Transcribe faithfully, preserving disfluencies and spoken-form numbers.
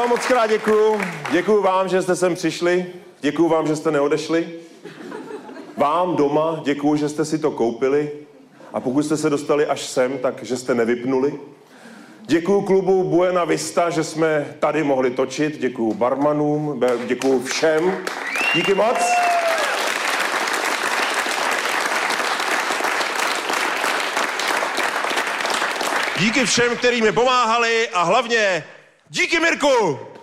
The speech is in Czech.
vám moc krát děkuju. Děkuju vám, že jste sem přišli. Děkuju vám, že jste neodešli. Vám doma děkuju, že jste si to koupili. A pokud jste se dostali až sem, tak že jste nevypnuli. Děkuju klubu Buena Vista, že jsme tady mohli točit. Děkuju barmanům, děkuju všem. Díky moc. Díky všem, kteří mi pomáhali a hlavně díky Mirku!